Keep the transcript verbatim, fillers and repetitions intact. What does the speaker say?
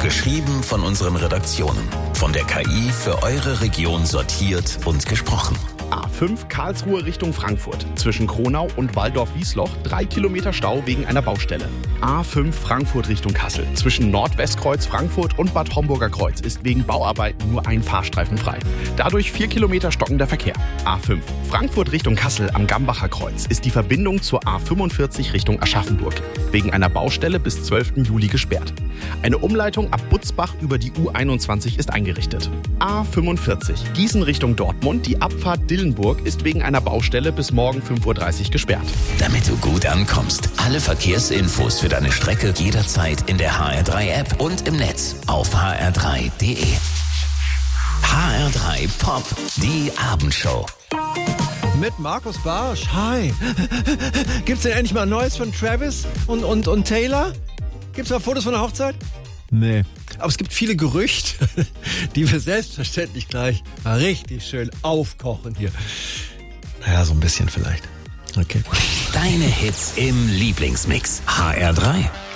Geschrieben von unseren Redaktionen. Von der K I für eure Region sortiert und gesprochen. A fünf Karlsruhe Richtung Frankfurt. Zwischen Kronau und Walldorf-Wiesloch drei Kilometer Stau wegen einer Baustelle. A fünf Frankfurt Richtung Kassel. Zwischen Nordwestkreuz Frankfurt und Bad Homburger Kreuz ist wegen Bauarbeiten nur ein Fahrstreifen frei. Dadurch vier Kilometer stockender Verkehr. A fünf Frankfurt Richtung Kassel am Gambacher Kreuz ist die Verbindung zur A fünfundvierzig Richtung Aschaffenburg wegen einer Baustelle bis zwölften Juli gesperrt. Eine Umleitung ab Butzbach über die U einundzwanzig ist eingerichtet. A fünfundvierzig Gießen Richtung Dortmund. Die Abfahrt Dillenburg ist wegen einer Baustelle bis morgen fünf Uhr dreißig gesperrt. Damit du gut ankommst. Alle Verkehrsinfos für deine Strecke jederzeit in der H R drei App und im Netz auf h r drei punkt d e. H R drei Pop, die Abendshow. Mit Markus Barsch. Hi. Gibt's denn endlich mal Neues von Travis und, und, und Taylor? Gibt's mal Fotos von der Hochzeit? Nee. Aber es gibt viele Gerüchte, die wir selbstverständlich gleich mal richtig schön aufkochen hier. Naja, so ein bisschen vielleicht. Okay. Deine Hits im Lieblingsmix. H R drei.